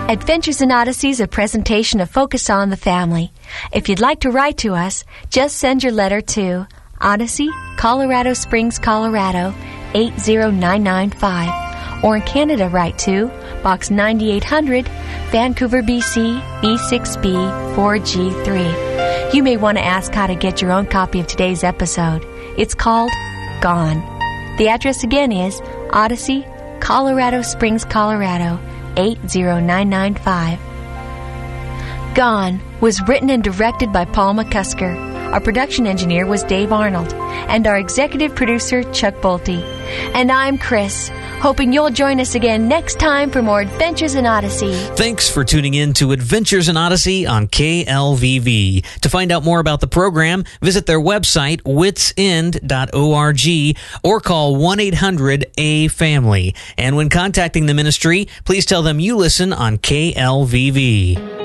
Adventures in Odyssey is a presentation of Focus on the Family. If you'd like to write to us, just send your letter to Odyssey, Colorado Springs, Colorado, 80995. Or in Canada, write to Box 9800, Vancouver, BC, B6B 4G3. You may want to ask how to get your own copy of today's episode. It's called Gone. The address again is Odyssey, Colorado Springs, Colorado, 80995. Gone was written and directed by Paul McCusker. Our production engineer was Dave Arnold, and our executive producer, Chuck Bolte. And I'm Chris, hoping you'll join us again next time for more Adventures in Odyssey. Thanks for tuning in to Adventures in Odyssey on KLVV. To find out more about the program, visit their website, witsend.org, or call 1-800-A-FAMILY. And when contacting the ministry, please tell them you listen on KLVV.